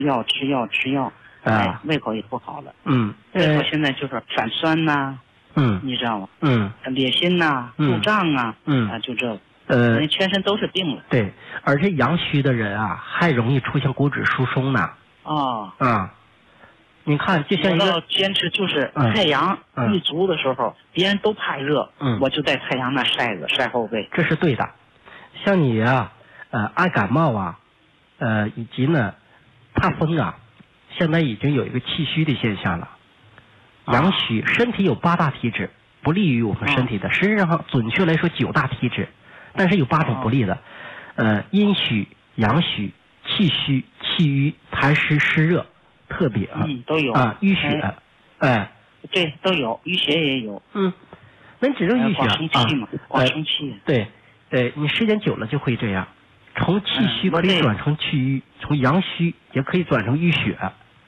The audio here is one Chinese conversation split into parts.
吃药，胃口也不好了。胃口现在就是反酸呐，你知道吗？裂心呐，肚胀啊，就这个，全身都是病了。 对，而且阳虚的人啊，还容易出现骨质疏松呢。你看，就像一个坚持，就是太阳一足的时候，别人都怕热，我就在太阳那晒后背。 这是对的。像你啊，爱感冒啊，以及呢，怕风啊，现在已经有一个气虚的现象了。阳虚，身体有8大体质，不利于我们身体的。实际上，准确来说9大体质，但是有8种不利的。阴虚、阳虚、气虚、气郁、痰湿、湿热。特别都有淤血， 对，都有，淤血也有。 那只是淤血生气嘛，生气。 对，你时间久了就会这样，从气虚可以转成气郁，从阳虚也可以转成淤血。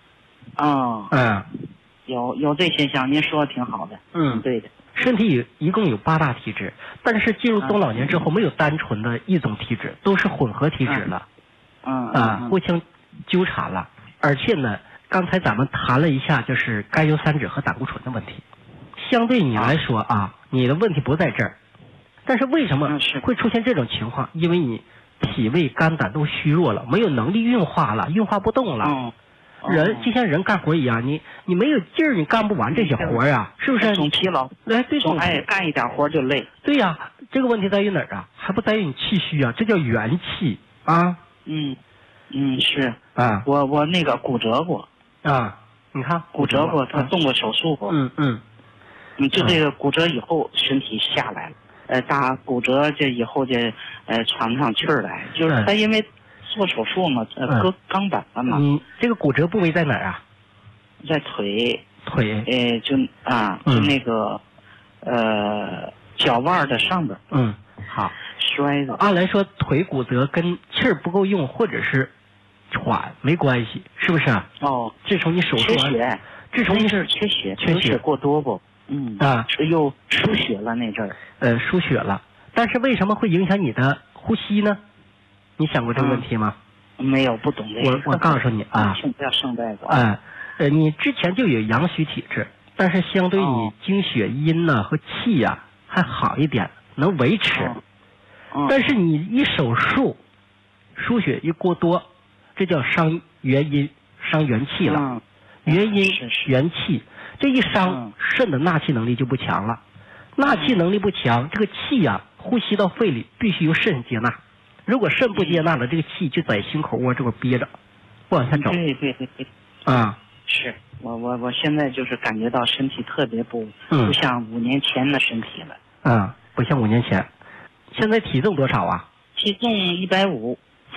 有这现象，您说的挺好的。对的。 身体一共有8大体质，但是进入中老年之后，没有单纯的一种体质，都是混合体质了。互相纠缠了，而且呢。刚才咱们谈了一下，就是甘油三酯和胆固醇的问题。相对你来说你的问题不在这儿，但是为什么会出现这种情况？因为你脾胃、肝胆都虚弱了，没有能力运化了，运化不动了。人就像人干活一样，你没有劲儿，你干不完这些活啊，是不是？ 总疲劳，总爱干一点活就累。 对呀，这个问题在于哪儿啊？还不在于你气虚啊，这叫元气啊。 是我那个骨折过。 你看骨折过，他动过手术过。就这个骨折以后，身体下来了。打骨折这以后就喘不上气儿来，就是他因为做手术嘛，割钢板了嘛。 你这个骨折部位在哪儿啊？ 在腿。就那个脚腕的上边。 好。 摔的。 按来说，腿骨折跟气儿不够用，或者是喘没关系，是不是？自从你手术完，自从你是缺血过多不？又输血了那阵儿。 输血了，但是为什么会影响你的呼吸呢？你想过这个问题吗？ 没有，不懂这个。 我告诉你不要胜在过。 你之前就有阳虚体质，但是相对你精血阴和气还好一点，能维持。但是你一手术，输血一过多。这叫伤元阴，伤元气了。元阴元气，这一伤，肾的纳气能力就不强了。纳气能力不强，这个气呼吸到肺里必须由肾接纳。如果肾不接纳了，这个气就在心口窝这块憋着，不往下走。 对。是我现在就是感觉到身体特别不像5年前的身体了。 不像5年前。现在体重多少啊？ 体重150。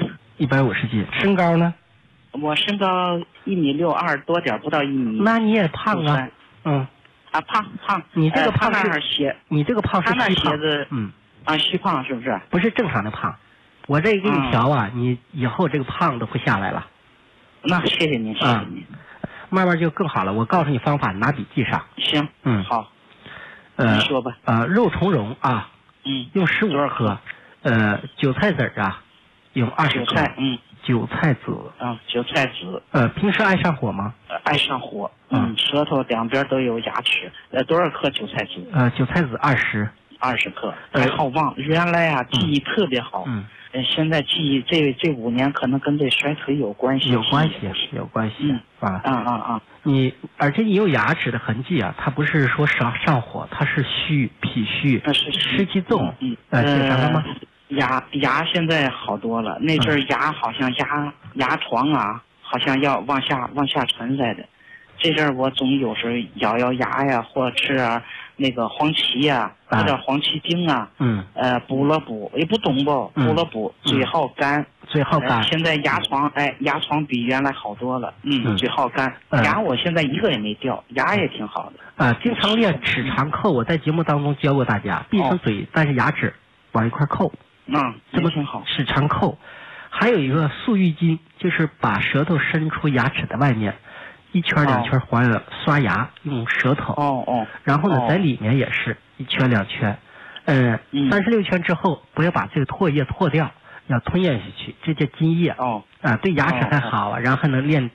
150斤，身高呢？ 我身高1.62米多点，不到1米。 那你也胖啊？ 胖。 你这个胖是你这个胖是虚胖。 他那鞋子虚胖是不是？ 不是正常的胖。我这给你调你以后这个胖都会下来了。 那谢谢您，谢谢您。 慢慢就更好了。我告诉你方法，拿笔记上。 行。好。你说吧。 肉苁蓉用15克。韭菜籽用20克。韭菜籽。 韭菜籽。 平时爱上火吗？ 爱上火。舌头两边都有牙齿。多少克韭菜籽？ 韭菜籽20 克。还好忘，原来记忆特别好。现在记忆这5年可能跟这衰腿有关系。 有关系。而且你有牙齿的痕迹它不是说上火，它是脾虚，湿气重。写上了吗？ 牙现在好多了，那阵儿牙好像牙床好像要往下沉似的。这阵儿我总有时候咬牙呀，或者吃那个黄芪喝点黄芪精补了补，也不懂不，补了补，嘴好干。现在牙床比原来好多了。嘴好干。牙我现在一个也没掉，牙也挺好的。经常练齿长扣，我在节目当中教过大家，闭上嘴，但是牙齿往一块扣。 这么挺好。 齿长扣，还有一个漱玉筋，就是把舌头伸出牙齿的外面，1圈2圈环了刷牙，用舌头。然后呢，在里面也是1圈2圈，36圈之后，不要把这个唾液唾掉， 要吞咽下去，这叫津液。对牙齿还好，然后还能练